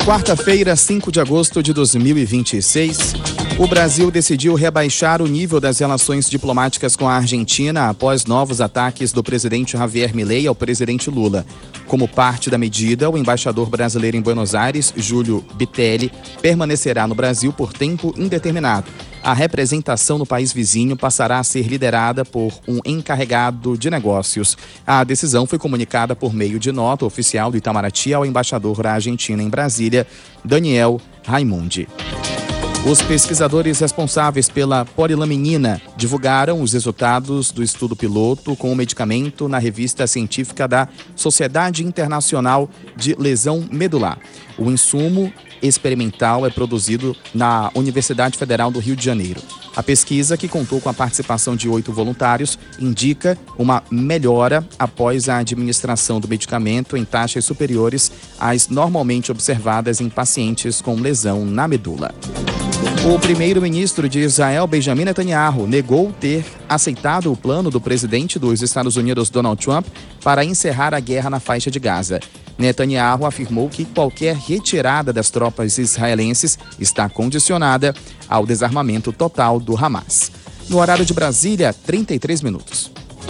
Quarta-feira, 5 de agosto de 2026, o Brasil decidiu rebaixar o nível das relações diplomáticas com a Argentina após novos ataques do presidente Javier Milei ao presidente Lula. Como parte da medida, o embaixador brasileiro em Buenos Aires, Júlio Bitelli, permanecerá no Brasil por tempo indeterminado. A representação no país vizinho passará a ser liderada por um encarregado de negócios. A decisão foi comunicada por meio de nota oficial do Itamaraty ao embaixador da Argentina em Brasília, Daniel Raimundi. Os pesquisadores responsáveis pela polilaminina divulgaram os resultados do estudo piloto com o medicamento na revista científica da Sociedade Internacional de Lesão Medular. O insumo experimental é produzido na Universidade Federal do Rio de Janeiro. A pesquisa, que contou com a participação de 8 voluntários, indica uma melhora após a administração do medicamento em taxas superiores às normalmente observadas em pacientes com lesão na medula. O primeiro-ministro de Israel, Benjamin Netanyahu, negou ter aceitado o plano do presidente dos Estados Unidos, Donald Trump, para encerrar a guerra na faixa de Gaza. Netanyahu afirmou que qualquer retirada das tropas israelenses está condicionada ao desarmamento total do Hamas. No horário de Brasília, 33 minutos.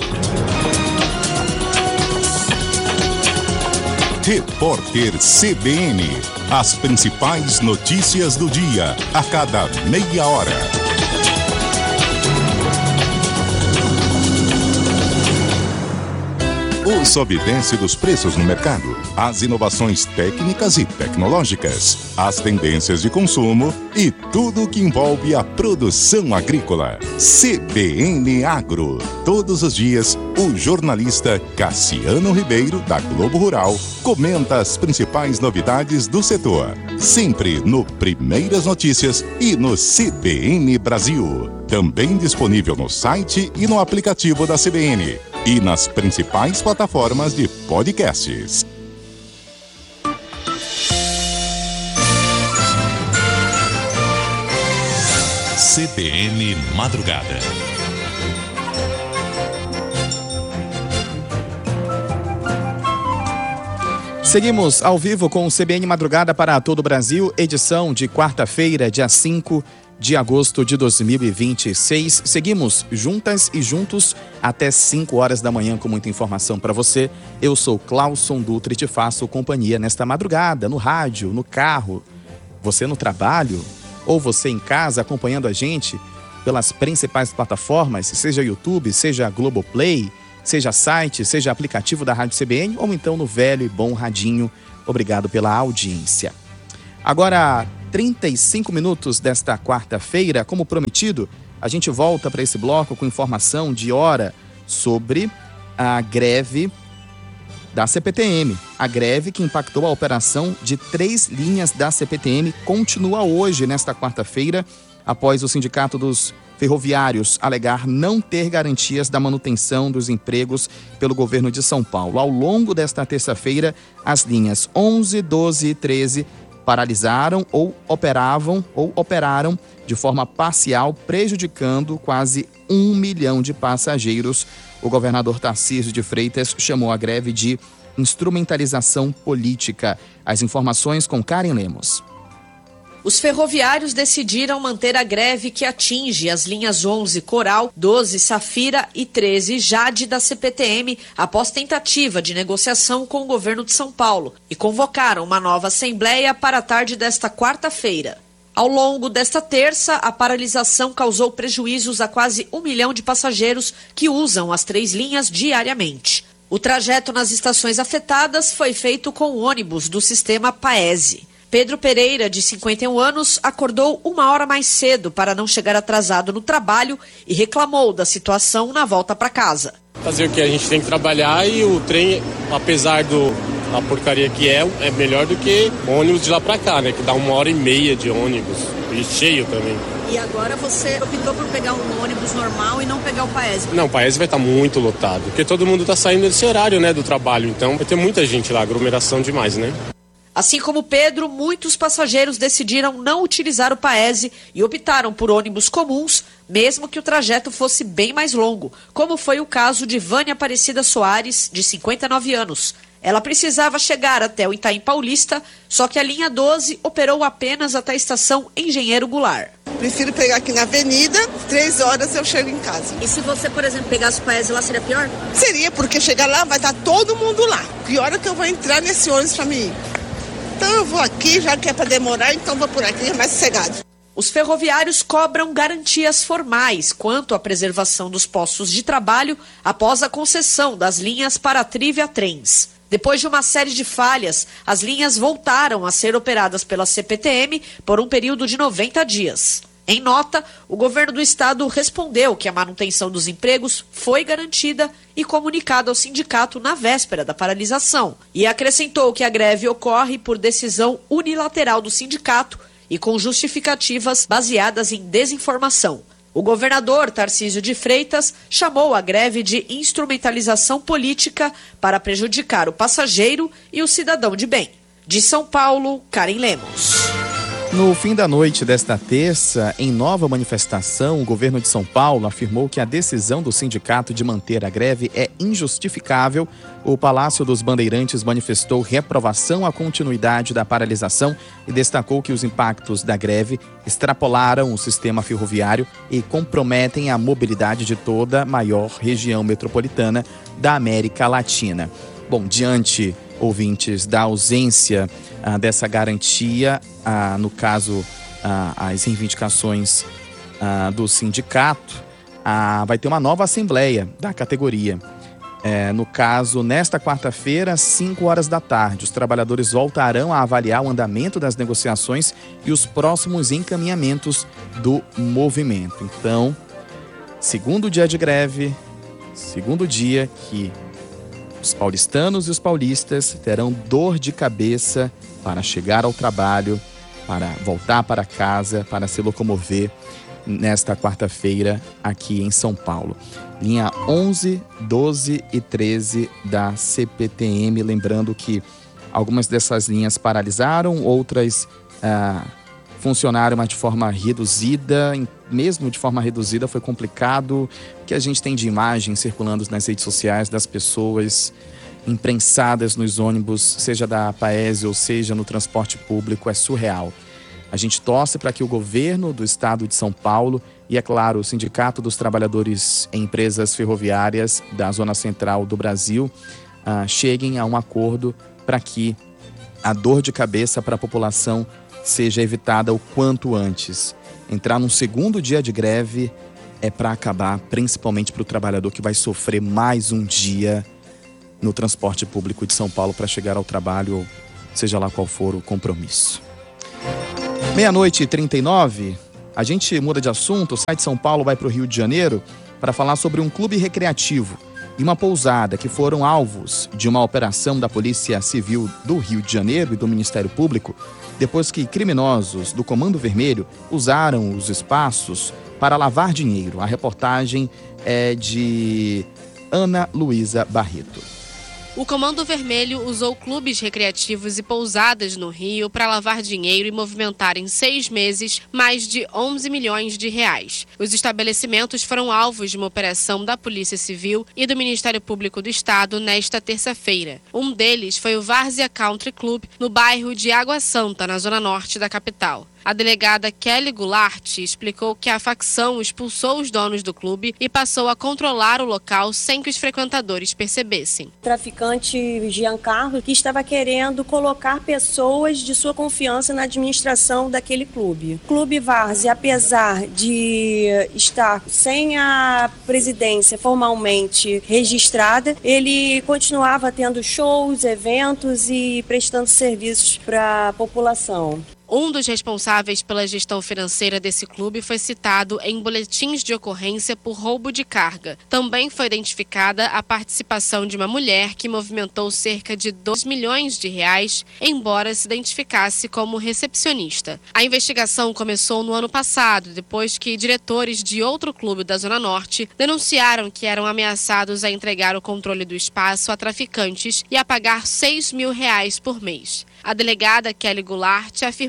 Repórter CBN. As principais notícias do dia, a cada meia hora. O sobe e desce dos preços no mercado, as inovações técnicas e tecnológicas, as tendências de consumo e tudo o que envolve a produção agrícola. CBN Agro. Todos os dias, o jornalista Cassiano Ribeiro, da Globo Rural, comenta as principais novidades do setor. Sempre no Primeiras Notícias e no CBN Brasil. Também disponível no site e no aplicativo da CBN. E nas principais plataformas de podcasts. CBN Madrugada. Seguimos ao vivo com o CBN Madrugada para todo o Brasil, edição de quarta-feira, dia 5 de agosto de 2026. Seguimos juntas e juntos até 5 horas da manhã com muita informação para você. Eu sou Clauson Dutra e te faço companhia nesta madrugada, no rádio, no carro, você no trabalho ou você em casa acompanhando a gente pelas principais plataformas, seja YouTube, seja Globoplay, seja site, seja aplicativo da Rádio CBN ou então no velho e bom radinho. Obrigado pela audiência. Agora, 35 minutos desta quarta-feira, como prometido, a gente volta para esse bloco com informação de hora sobre a greve da CPTM. A greve que impactou a operação de 3 linhas da CPTM continua hoje, nesta quarta-feira, após o Sindicato dos Ferroviários alegar não ter garantias da manutenção dos empregos pelo governo de São Paulo. Ao longo desta terça-feira, as linhas 11, 12 e 13 paralisaram ou operaram de forma parcial, prejudicando quase 1 milhão de passageiros. O governador Tarcísio de Freitas chamou a greve de instrumentalização política. As informações com Karen Lemos. Os ferroviários decidiram manter a greve que atinge as linhas 11 Coral, 12 Safira e 13 Jade da CPTM após tentativa de negociação com o governo de São Paulo e convocaram uma nova assembleia para a tarde desta quarta-feira. Ao longo desta terça, a paralisação causou prejuízos a quase 1 milhão de passageiros que usam as 3 linhas diariamente. O trajeto nas estações afetadas foi feito com ônibus do sistema Paese. Pedro Pereira, de 51 anos, acordou 1 hora mais cedo para não chegar atrasado no trabalho e reclamou da situação na volta para casa. Fazer o que a gente tem que trabalhar e o trem, apesar da porcaria que é melhor do que ônibus de lá para cá, né? Que dá 1h30 de ônibus e cheio também. E agora você optou por pegar um ônibus normal e não pegar o Paese? Não, o Paese vai estar muito lotado, porque todo mundo está saindo desse horário, né, do trabalho, então vai ter muita gente lá, aglomeração demais, né? Assim como Pedro, muitos passageiros decidiram não utilizar o Paese e optaram por ônibus comuns, mesmo que o trajeto fosse bem mais longo, como foi o caso de Vânia Aparecida Soares, de 59 anos. Ela precisava chegar até o Itaim Paulista, só que a linha 12 operou apenas até a estação Engenheiro Goulart. Prefiro pegar aqui na avenida, 3 horas eu chego em casa. E se você, por exemplo, pegasse o Paese lá, seria pior? Seria, porque chegar lá vai estar todo mundo lá. Que hora que eu vou entrar nesse ônibus para mim ir? Então eu vou aqui, já que é para demorar, então vou por aqui, é mais sossegado. Os ferroviários cobram garantias formais quanto à preservação dos postos de trabalho após a concessão das linhas Paratrivia Trens. Depois de uma série de falhas, as linhas voltaram a ser operadas pela CPTM por um período de 90 dias. Em nota, o governo do estado respondeu que a manutenção dos empregos foi garantida e comunicada ao sindicato na véspera da paralisação. E acrescentou que a greve ocorre por decisão unilateral do sindicato e com justificativas baseadas em desinformação. O governador Tarcísio de Freitas chamou a greve de instrumentalização política para prejudicar o passageiro e o cidadão de bem. De São Paulo, Karen Lemos. No fim da noite desta terça, em nova manifestação, o governo de São Paulo afirmou que a decisão do sindicato de manter a greve é injustificável. O Palácio dos Bandeirantes manifestou reprovação à continuidade da paralisação e destacou que os impactos da greve extrapolaram o sistema ferroviário e comprometem a mobilidade de toda a maior região metropolitana da América Latina. Bom, diante, ouvintes, da ausência dessa garantia, no caso, as reivindicações do sindicato, vai ter uma nova assembleia da categoria. No caso, nesta quarta-feira, às 5 horas da tarde, os trabalhadores voltarão a avaliar o andamento das negociações e os próximos encaminhamentos do movimento. Então, segundo dia de greve, segundo dia que os paulistanos e os paulistas terão dor de cabeça para chegar ao trabalho, para voltar para casa, para se locomover nesta quarta-feira aqui em São Paulo. Linha 11, 12 e 13 da CPTM. Lembrando que algumas dessas linhas paralisaram, outras funcionaram, mas de forma reduzida. Mesmo de forma reduzida foi complicado. O que a gente tem de imagens circulando nas redes sociais das pessoas imprensadas nos ônibus, seja da Paese ou seja no transporte público, é surreal. A gente torce para que o governo do estado de São Paulo e, é claro, o Sindicato dos Trabalhadores em Empresas Ferroviárias da Zona Central do Brasil cheguem a um acordo para que a dor de cabeça para a população seja evitada o quanto antes. Entrar num segundo dia de greve é para acabar, principalmente para o trabalhador que vai sofrer mais um dia no transporte público de São Paulo para chegar ao trabalho, ou seja lá qual for o compromisso. 00:39, a gente muda de assunto, sai de São Paulo, vai para o Rio de Janeiro para falar sobre um clube recreativo e uma pousada que foram alvos de uma operação da Polícia Civil do Rio de Janeiro e do Ministério Público, depois que criminosos do Comando Vermelho usaram os espaços para lavar dinheiro. A reportagem é de Ana Luísa Barreto. O Comando Vermelho usou clubes recreativos e pousadas no Rio para lavar dinheiro e movimentar em 6 meses mais de 11 milhões de reais. Os estabelecimentos foram alvos de uma operação da Polícia Civil e do Ministério Público do Estado nesta terça-feira. Um deles foi o Várzea Country Club, no bairro de Água Santa, na zona norte da capital. A delegada Kelly Goulart explicou que a facção expulsou os donos do clube e passou a controlar o local sem que os frequentadores percebessem. O traficante Giancarlo, que estava querendo colocar pessoas de sua confiança na administração daquele clube. O Clube Várzea, apesar de estar sem a presidência formalmente registrada, ele continuava tendo shows, eventos e prestando serviços para a população. Um dos responsáveis pela gestão financeira desse clube foi citado em boletins de ocorrência por roubo de carga. Também foi identificada a participação de uma mulher que movimentou cerca de 2 milhões de reais, embora se identificasse como recepcionista. A investigação começou no ano passado, depois que diretores de outro clube da Zona Norte denunciaram que eram ameaçados a entregar o controle do espaço a traficantes e a pagar R$6 mil por mês. A delegada Kelly Goulart afirmou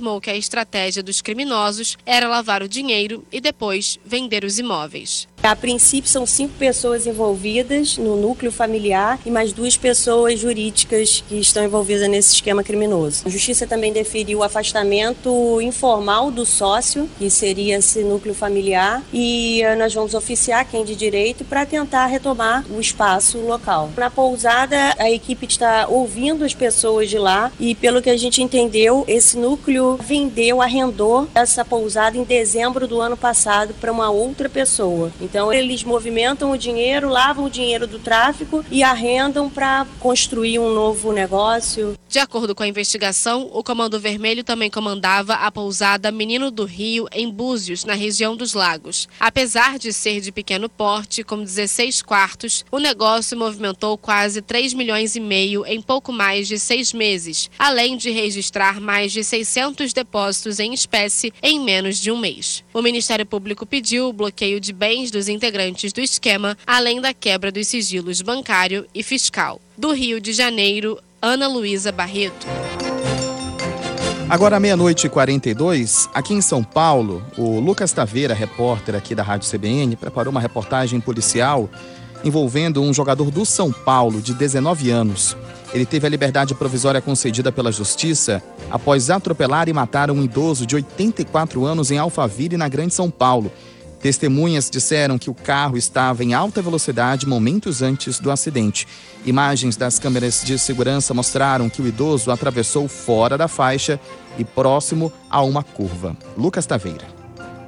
afirmou que a estratégia dos criminosos era lavar o dinheiro e depois vender os imóveis. A princípio, são 5 pessoas envolvidas no núcleo familiar e mais 2 pessoas jurídicas que estão envolvidas nesse esquema criminoso. A Justiça também deferiu o afastamento informal do sócio, que seria esse núcleo familiar, e nós vamos oficiar quem de direito para tentar retomar o espaço local. Na pousada, a equipe está ouvindo as pessoas de lá e, pelo que a gente entendeu, esse núcleo arrendou essa pousada em dezembro do ano passado para uma outra pessoa. Então, eles movimentam o dinheiro, lavam o dinheiro do tráfico e arrendam para construir um novo negócio. De acordo com a investigação, o Comando Vermelho também comandava a pousada Menino do Rio, em Búzios, na região dos Lagos. Apesar de ser de pequeno porte, com 16 quartos, o negócio movimentou quase 3,5 milhões em pouco mais de 6 meses, além de registrar mais de 600 depósitos em espécie em menos de um mês. O Ministério Público pediu o bloqueio de bens dos integrantes do esquema, além da quebra dos sigilos bancário e fiscal. Do Rio de Janeiro, Ana Luísa Barreto. Agora, 00:42, aqui em São Paulo, o Lucas Taveira, repórter aqui da Rádio CBN, preparou uma reportagem policial envolvendo um jogador do São Paulo de 19 anos. Ele teve a liberdade provisória concedida pela Justiça após atropelar e matar um idoso de 84 anos em Alphaville, na Grande São Paulo. Testemunhas disseram que o carro estava em alta velocidade momentos antes do acidente. Imagens das câmeras de segurança mostraram que o idoso atravessou fora da faixa e próximo a uma curva. Lucas Taveira.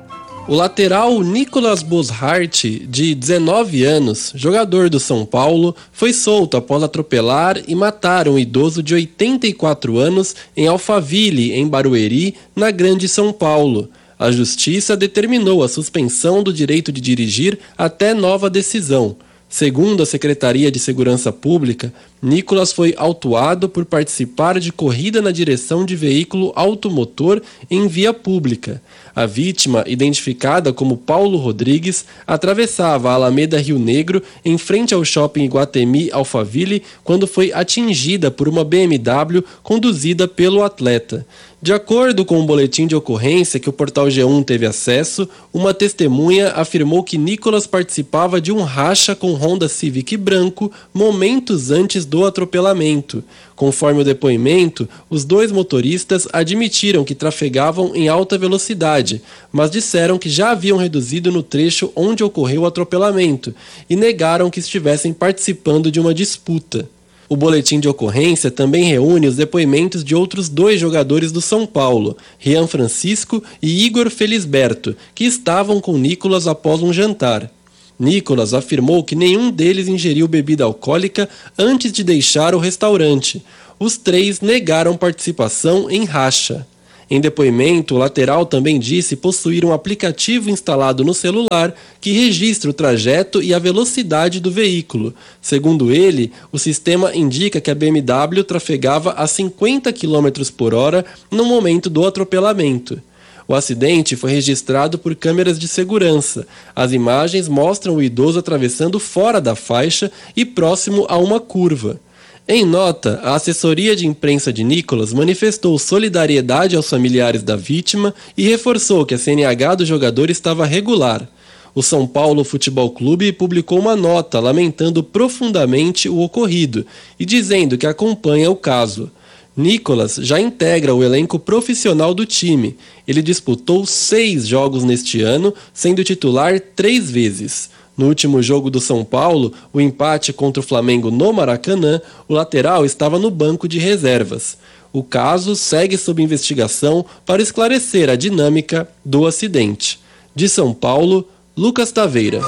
O lateral Nicolas Boshart, de 19 anos, jogador do São Paulo, foi solto após atropelar e matar um idoso de 84 anos em Alphaville, em Barueri, na Grande São Paulo. A Justiça determinou a suspensão do direito de dirigir até nova decisão. Segundo a Secretaria de Segurança Pública, Nicolas foi autuado por participar de corrida na direção de veículo automotor em via pública. A vítima, identificada como Paulo Rodrigues, atravessava a Alameda Rio Negro em frente ao shopping Iguatemi Alphaville quando foi atingida por uma BMW conduzida pelo atleta. De acordo com o boletim de ocorrência que o portal G1 teve acesso, uma testemunha afirmou que Nicolas participava de um racha com Honda Civic branco momentos antes do atropelamento. Conforme o depoimento, os 2 motoristas admitiram que trafegavam em alta velocidade, mas disseram que já haviam reduzido no trecho onde ocorreu o atropelamento e negaram que estivessem participando de uma disputa. O boletim de ocorrência também reúne os depoimentos de outros 2 jogadores do São Paulo, Rian Francisco e Igor Felisberto, que estavam com Nicolas após um jantar. Nicolas afirmou que nenhum deles ingeriu bebida alcoólica antes de deixar o restaurante. Os 3 negaram participação em racha. Em depoimento, o lateral também disse possuir um aplicativo instalado no celular que registra o trajeto e a velocidade do veículo. Segundo ele, o sistema indica que a BMW trafegava a 50 km por hora no momento do atropelamento. O acidente foi registrado por câmeras de segurança. As imagens mostram o idoso atravessando fora da faixa e próximo a uma curva. Em nota, a assessoria de imprensa de Nicolas manifestou solidariedade aos familiares da vítima e reforçou que a CNH do jogador estava regular. O São Paulo Futebol Clube publicou uma nota lamentando profundamente o ocorrido e dizendo que acompanha o caso. Nicolas já integra o elenco profissional do time. Ele disputou 6 jogos neste ano, sendo titular 3 vezes. No último jogo do São Paulo, o empate contra o Flamengo no Maracanã, o lateral estava no banco de reservas. O caso segue sob investigação para esclarecer a dinâmica do acidente. De São Paulo, Lucas Taveira.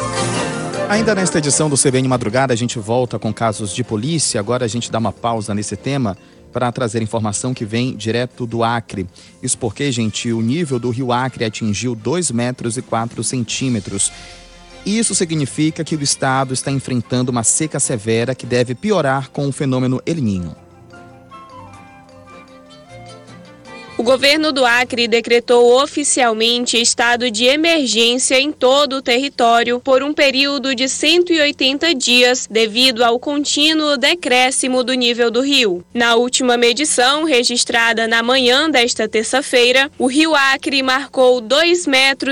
Ainda nesta edição do CBN Madrugada, a gente volta com casos de polícia. Agora a gente dá uma pausa nesse tema para trazer informação que vem direto do Acre. Isso porque, gente, o nível do rio Acre atingiu 2,4 metros. Isso significa que o estado está enfrentando uma seca severa que deve piorar com o fenômeno El Niño. O governo do Acre decretou oficialmente estado de emergência em todo o território por um período de 180 dias devido ao contínuo decréscimo do nível do rio. Na última medição, registrada na manhã desta terça-feira, o rio Acre marcou 2,04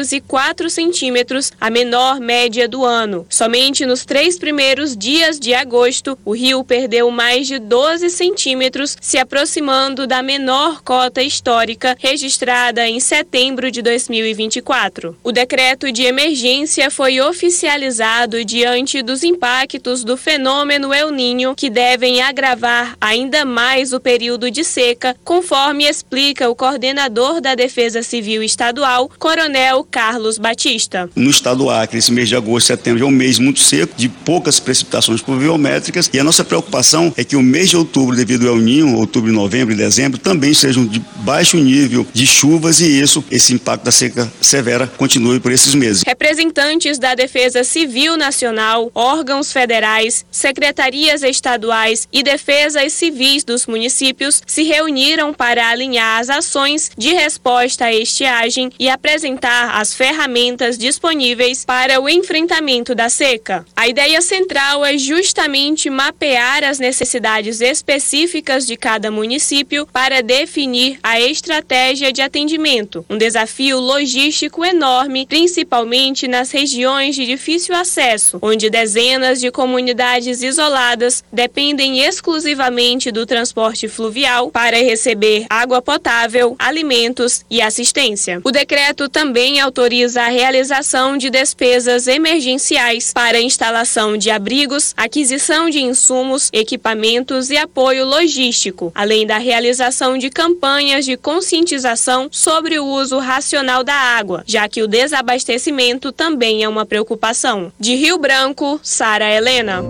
metros, a menor média do ano. Somente nos 3 primeiros dias de agosto, o rio perdeu mais de 12 centímetros, se aproximando da menor cota histórica registrada em setembro de 2024. O decreto de emergência foi oficializado diante dos impactos do fenômeno El Niño, que devem agravar ainda mais o período de seca, conforme explica o coordenador da Defesa Civil Estadual, Coronel Carlos Batista. No estado do Acre, esse mês de agosto e setembro é um mês muito seco, de poucas precipitações pluviométricas, e a nossa preocupação é que o mês de outubro, devido ao El Niño, outubro, novembro e dezembro, também sejam de baixo nível de chuvas e esse impacto da seca severa continue por esses meses. Representantes da Defesa Civil Nacional, órgãos federais, secretarias estaduais e defesas civis dos municípios se reuniram para alinhar as ações de resposta à estiagem e apresentar as ferramentas disponíveis para o enfrentamento da seca. A ideia central é justamente mapear as necessidades específicas de cada município para definir a estratégia de atendimento, um desafio logístico enorme, principalmente nas regiões de difícil acesso, onde dezenas de comunidades isoladas dependem exclusivamente do transporte fluvial para receber água potável, alimentos e assistência. O decreto também autoriza a realização de despesas emergenciais para a instalação de abrigos, aquisição de insumos, equipamentos e apoio logístico, além da realização de campanhas de conscientização sobre o uso racional da água, já que o desabastecimento também é uma preocupação. De Rio Branco, Sara Helena.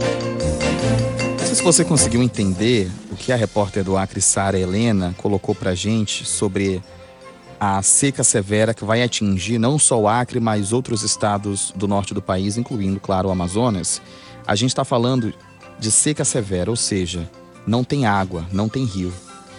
Não sei se você conseguiu entender o que a repórter do Acre, Sara Helena, colocou pra gente sobre a seca severa que vai atingir não só o Acre, mas outros estados do norte do país, incluindo, claro, o Amazonas. A gente está falando de seca severa, ou seja, não tem água, não tem rio.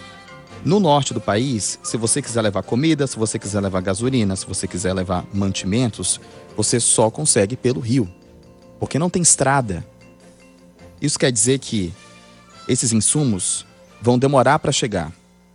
No norte do país, se você quiser levar comida, se você quiser levar gasolina, se você quiser levar mantimentos, você só consegue pelo rio, porque não tem estrada. Isso quer dizer que esses insumos vão demorar para chegar.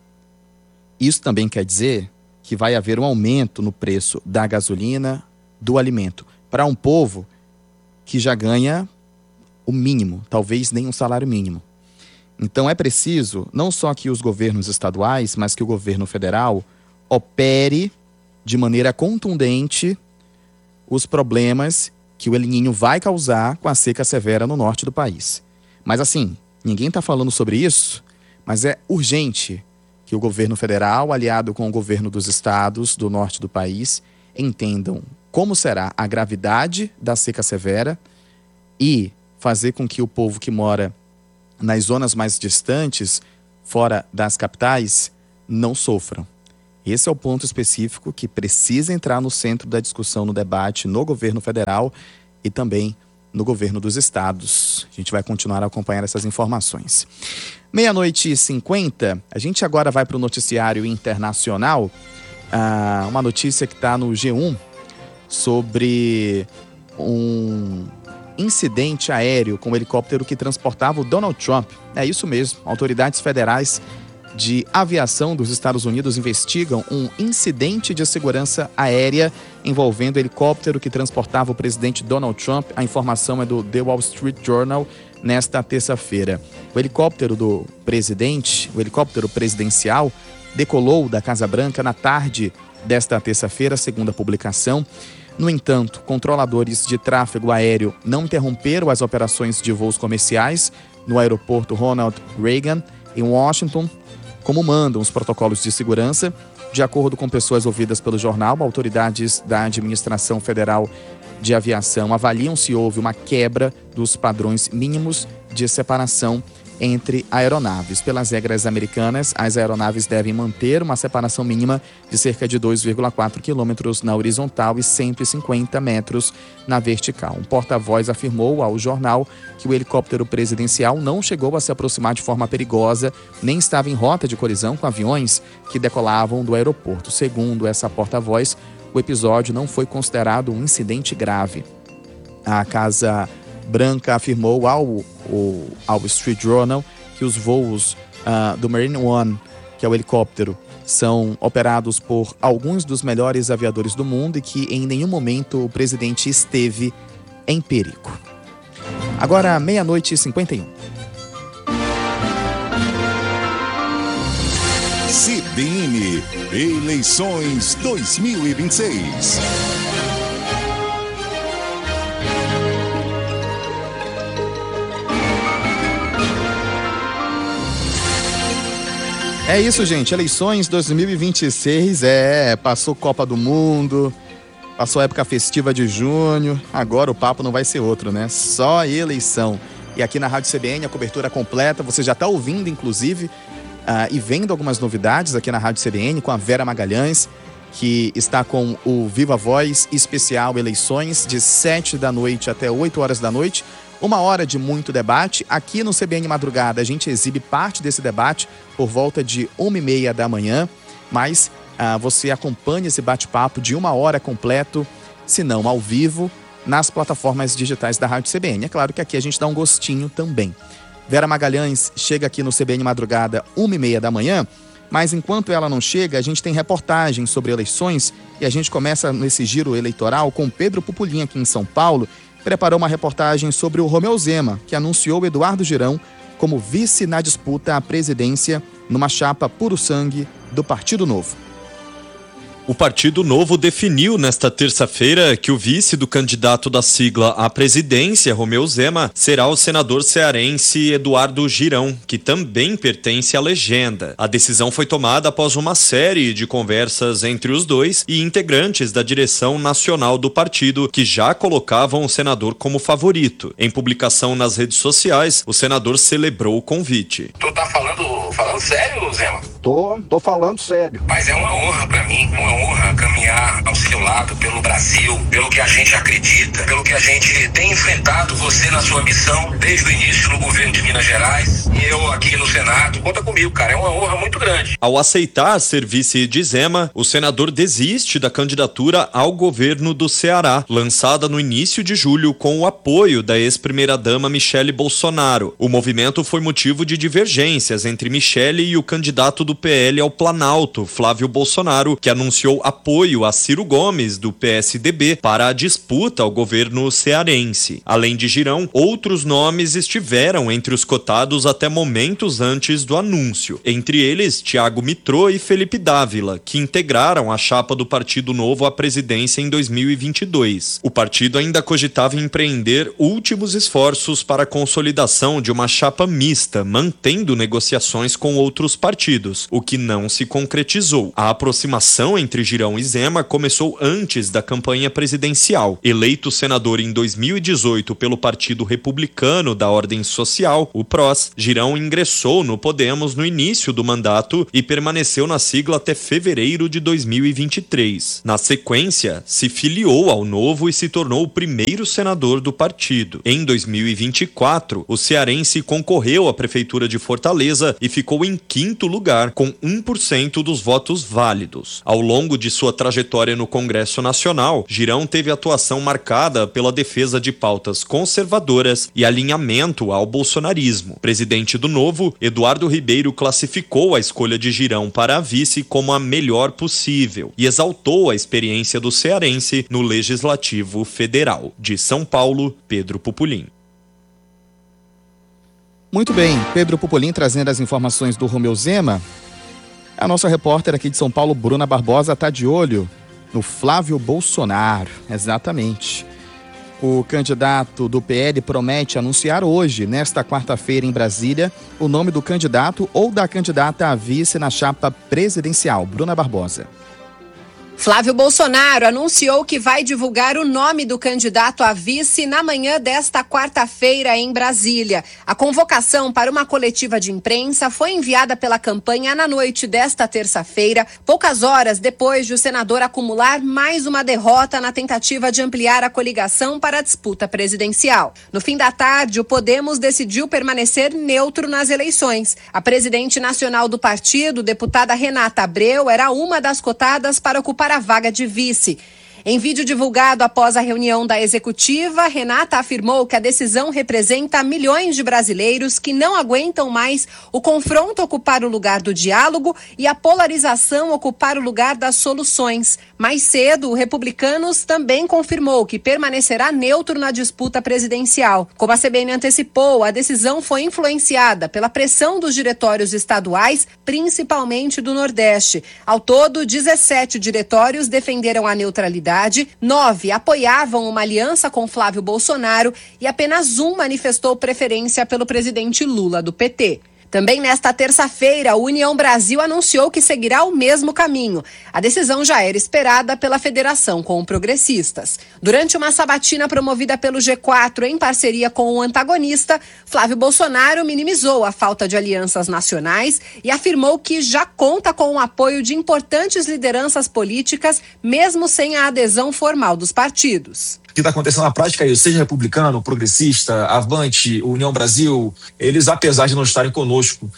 Isso também quer dizer que vai haver um aumento no preço da gasolina, do alimento, para um povo que já ganha o mínimo, talvez nem um salário mínimo. Então é preciso não só que os governos estaduais, mas que o governo federal opere de maneira contundente os problemas que o El Niño vai causar com a seca severa no norte do país. Mas assim, ninguém está falando sobre isso, mas é urgente que o governo federal, aliado com o governo dos estados do norte do país, entendam como será a gravidade da seca severa e fazer com que o povo que mora nas zonas mais distantes, fora das capitais, não sofram. Esse é o ponto específico que precisa entrar no centro da discussão, no debate, no governo federal e também no governo dos estados. A gente vai continuar a acompanhar essas informações. 00:50, a gente agora vai para o noticiário internacional. Uma notícia que está no G1 sobre um incidente aéreo com um helicóptero que transportava o Donald Trump. É isso mesmo, autoridades federais de aviação dos Estados Unidos investigam um incidente de segurança aérea envolvendo o helicóptero que transportava o presidente Donald Trump. A informação é do The Wall Street Journal nesta terça-feira. O helicóptero do presidente, o helicóptero presidencial, decolou da Casa Branca na tarde desta terça-feira, segundo a publicação. No entanto, controladores de tráfego aéreo não interromperam as operações de voos comerciais no aeroporto Ronald Reagan, em Washington, como mandam os protocolos de segurança. De acordo com pessoas ouvidas pelo jornal, autoridades da Administração Federal de Aviação avaliam se houve uma quebra dos padrões mínimos de separação entre aeronaves. Pelas regras americanas, as aeronaves devem manter uma separação mínima de cerca de 2,4 quilômetros na horizontal e 150 metros na vertical. Um porta-voz afirmou ao jornal que o helicóptero presidencial não chegou a se aproximar de forma perigosa, nem estava em rota de colisão com aviões que decolavam do aeroporto. Segundo essa porta-voz, o episódio não foi considerado um incidente grave. A Casa Branca afirmou ao Wall Street Journal que os voos do Marine One, que é o helicóptero, são operados por alguns dos melhores aviadores do mundo e que em nenhum momento o presidente esteve em perigo. Agora, 00:51. CBN Eleições 2026. É isso, gente. Eleições 2026. Passou Copa do Mundo, passou a época festiva de junho. Agora o papo não vai ser outro, né? Só eleição. E aqui na Rádio CBN a cobertura completa. Você já está ouvindo, inclusive, e vendo algumas novidades aqui na Rádio CBN com a Vera Magalhães, que está com o Viva Voz especial Eleições, de 7 da noite até 8 horas da noite. 1 hora de muito debate. Aqui no CBN Madrugada a gente exibe parte desse debate por volta de 1h30 da manhã, mas você acompanha esse bate-papo de 1 hora completo, se não ao vivo, nas plataformas digitais da Rádio CBN. É claro que aqui a gente dá um gostinho também. Vera Magalhães chega aqui no CBN Madrugada 1h30 da manhã, mas enquanto ela não chega, a gente tem reportagens sobre eleições e a gente começa nesse giro eleitoral com Pedro Pupolin aqui em São Paulo. Preparou uma reportagem sobre o Romeu Zema, que anunciou Eduardo Girão como vice na disputa à presidência numa chapa puro sangue do Partido Novo. O Partido Novo definiu nesta terça-feira que o vice do candidato da sigla à presidência, Romeu Zema, será o senador cearense Eduardo Girão, que também pertence à legenda. A decisão foi tomada após uma série de conversas entre os dois e integrantes da direção nacional do partido, que já colocavam o senador como favorito. Em publicação nas redes sociais, o senador celebrou o convite. Tu tá falando sério, Zema? Tô falando sério. Mas é uma honra pra mim, uma honra caminhar ao seu lado pelo Brasil, pelo que a gente acredita, pelo que a gente tem enfrentado você na sua missão desde o início no governo de Minas Gerais e eu aqui no Senado. Conta comigo, cara, é uma honra muito grande. Ao aceitar ser vice de Zema, o senador desiste da candidatura ao governo do Ceará, lançada no início de julho com o apoio da ex-primeira-dama Michele Bolsonaro. O movimento foi motivo de divergências entre Michele e o candidato do PL ao Planalto, Flávio Bolsonaro, que anunciou apoio a Ciro Gomes, do PSDB, para a disputa ao governo cearense. Além de Girão, outros nomes estiveram entre os cotados até momentos antes do anúncio. Entre eles, Thiago Mitrô e Felipe Dávila, que integraram a chapa do Partido Novo à presidência em 2022. O partido ainda cogitava empreender últimos esforços para a consolidação de uma chapa mista, mantendo negociações com outros partidos, o que não se concretizou. A aproximação entre Girão e Zema começou antes da campanha presidencial. Eleito senador em 2018 pelo Partido Republicano da Ordem Social, o PROS, Girão ingressou no Podemos no início do mandato e permaneceu na sigla até fevereiro de 2023. Na sequência, se filiou ao Novo e se tornou o primeiro senador do partido. Em 2024, o cearense concorreu à Prefeitura de Fortaleza e ficou em 5º lugar, com 1% dos votos válidos. Ao longo de sua trajetória no Congresso Nacional, Girão teve atuação marcada pela defesa de pautas conservadoras e alinhamento ao bolsonarismo. Presidente do Novo, Eduardo Ribeiro classificou a escolha de Girão para a vice como a melhor possível e exaltou a experiência do cearense no Legislativo Federal. De São Paulo, Pedro Pupolin. Muito bem, Pedro Pupolin trazendo as informações do Romeu Zema. A nossa repórter aqui de São Paulo, Bruna Barbosa, está de olho no Flávio Bolsonaro. Exatamente. O candidato do PL promete anunciar hoje, nesta quarta-feira em Brasília, o nome do candidato ou da candidata a vice na chapa presidencial. Bruna Barbosa. Flávio Bolsonaro anunciou que vai divulgar o nome do candidato a vice na manhã desta quarta-feira em Brasília. A convocação para uma coletiva de imprensa foi enviada pela campanha na noite desta terça-feira, poucas horas depois de o senador acumular mais uma derrota na tentativa de ampliar a coligação para a disputa presidencial. No fim da tarde, o Podemos decidiu permanecer neutro nas eleições. A presidente nacional do partido, deputada Renata Abreu, era uma das cotadas para ocupar a vaga de vice. Em vídeo divulgado após a reunião da executiva, Renata afirmou que a decisão representa milhões de brasileiros que não aguentam mais o confronto ocupar o lugar do diálogo e a polarização ocupar o lugar das soluções. Mais cedo, o Republicanos também confirmou que permanecerá neutro na disputa presidencial. Como a CBN antecipou, a decisão foi influenciada pela pressão dos diretórios estaduais, principalmente do Nordeste. Ao todo, 17 diretórios defenderam a neutralidade, 9 apoiavam uma aliança com Flávio Bolsonaro e apenas um manifestou preferência pelo presidente Lula do PT. Também nesta terça-feira, a União Brasil anunciou que seguirá o mesmo caminho. A decisão já era esperada pela federação com progressistas. Durante uma sabatina promovida pelo G4 em parceria com o antagonista, Flávio Bolsonaro minimizou a falta de alianças nacionais e afirmou que já conta com o apoio de importantes lideranças políticas, mesmo sem a adesão formal dos partidos. O que está acontecendo na prática é isso, seja republicano, progressista, Avante, União Brasil, eles, apesar de não estarem conosco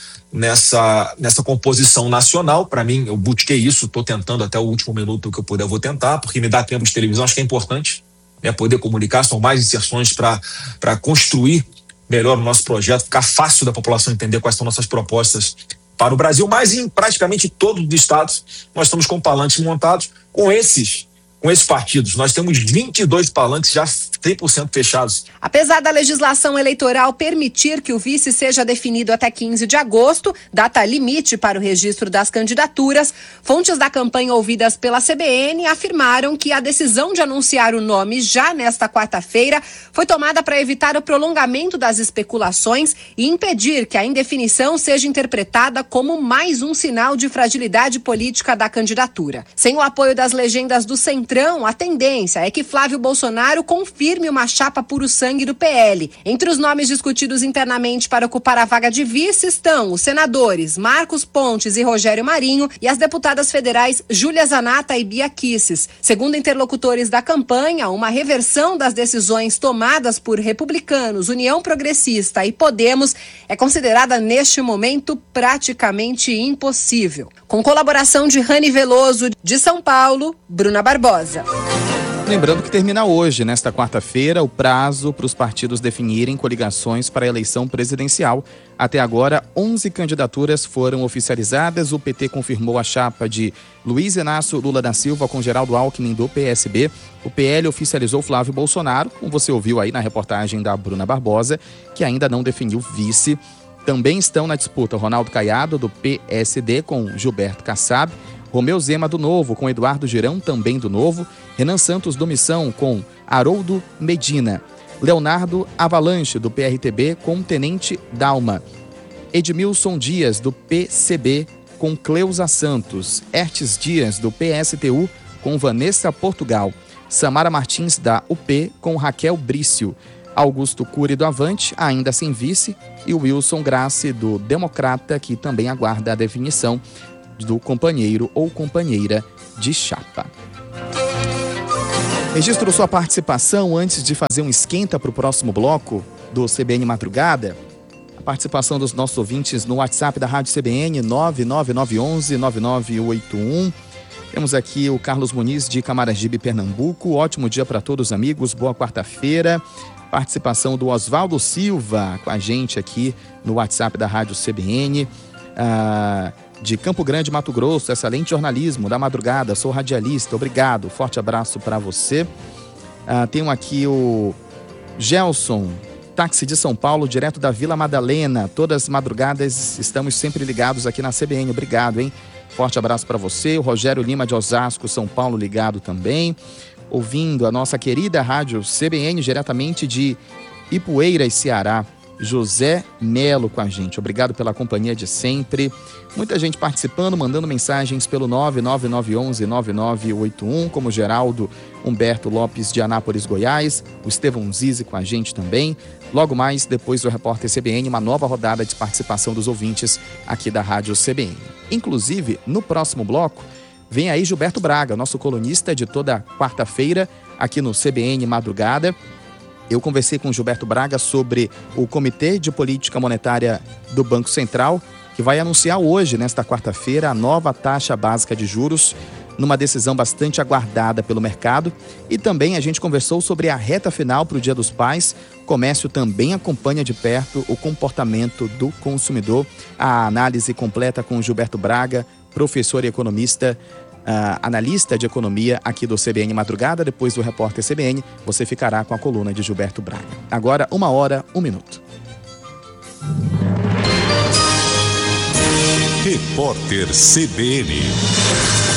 nessa composição nacional, para mim, eu busquei isso, estou tentando até o último minuto que eu puder, eu vou tentar, porque me dá tempo de televisão, acho que é importante, poder comunicar, são mais inserções para construir melhor o nosso projeto, ficar fácil da população entender quais são nossas propostas para o Brasil, mas em praticamente todos os estados nós estamos com palanques montados com esses partidos. Nós temos 22 palanques já 100% fechados. Apesar da legislação eleitoral permitir que o vice seja definido até 15 de agosto, data limite para o registro das candidaturas, fontes da campanha ouvidas pela CBN afirmaram que a decisão de anunciar o nome já nesta quarta-feira foi tomada para evitar o prolongamento das especulações e impedir que a indefinição seja interpretada como mais um sinal de fragilidade política da candidatura. Sem o apoio das legendas do Centrão, a tendência é que Flávio Bolsonaro confirme uma chapa puro sangue do PL. Entre os nomes discutidos internamente para ocupar a vaga de vice estão os senadores Marcos Pontes e Rogério Marinho e as deputadas federais Júlia Zanata e Bia Kicis. Segundo interlocutores da campanha, uma reversão das decisões tomadas por Republicanos, União Progressista e Podemos é considerada neste momento praticamente impossível. Com colaboração de Rani Veloso, de São Paulo, Bruna Barbosa. Lembrando que termina hoje, nesta quarta-feira, o prazo para os partidos definirem coligações para a eleição presidencial. Até agora, 11 candidaturas foram oficializadas. O PT confirmou a chapa de Luiz Inácio Lula da Silva com Geraldo Alckmin do PSB. O PL oficializou Flávio Bolsonaro, como você ouviu aí na reportagem da Bruna Barbosa, que ainda não definiu vice. Também estão na disputa Ronaldo Caiado, do PSD, com Gilberto Kassab, Romeu Zema, do Novo, com Eduardo Girão, também do Novo, Renan Santos, do Missão, com Haroldo Medina, Leonardo Avalanche, do PRTB, com Tenente Dalma, Edmilson Dias, do PCB, com Cleusa Santos, Ertes Dias, do PSTU, com Vanessa Portugal, Samara Martins, da UP, com Raquel Brício, Augusto Cury, do Avante, ainda sem vice, e Wilson Grassi, do Democrata, que também aguarda a definição do companheiro ou companheira de chapa. Registro sua participação antes de fazer um esquenta para o próximo bloco do CBN Madrugada. A participação dos nossos ouvintes no WhatsApp da Rádio CBN, 99911-9981. Temos aqui o Carlos Muniz, de Camaragibe, Pernambuco. Ótimo dia para todos, amigos. Boa quarta-feira. Participação do Oswaldo Silva com a gente aqui no WhatsApp da Rádio CBN. De Campo Grande, Mato Grosso, excelente jornalismo da madrugada, sou radialista, obrigado, forte abraço para você. Tenho aqui o Gelson, táxi de São Paulo, direto da Vila Madalena, todas as madrugadas estamos sempre ligados aqui na CBN, obrigado, hein? Forte abraço para você. O Rogério Lima, de Osasco, São Paulo, ligado também, ouvindo a nossa querida rádio CBN, diretamente de Ipueiras, Ceará. José Melo com a gente. Obrigado pela companhia de sempre. Muita gente participando, mandando mensagens pelo 99911-9981, como Geraldo Humberto Lopes de Anápolis, Goiás, o Estevão Zizi com a gente também. Logo mais, depois do Repórter CBN, uma nova rodada de participação dos ouvintes aqui da Rádio CBN. Inclusive, no próximo bloco, vem aí Gilberto Braga, nosso colunista de toda quarta-feira aqui no CBN Madrugada. Eu conversei com o Gilberto Braga sobre o Comitê de Política Monetária do Banco Central, que vai anunciar hoje, nesta quarta-feira, a nova taxa básica de juros, numa decisão bastante aguardada pelo mercado. E também a gente conversou sobre a reta final para o Dia dos Pais. O comércio também acompanha de perto o comportamento do consumidor. A análise completa com o Gilberto Braga, professor e economista, analista de economia aqui do CBN Madrugada. Depois do Repórter CBN, você ficará com a coluna de Gilberto Braga. Agora, 1h01. Repórter CBN.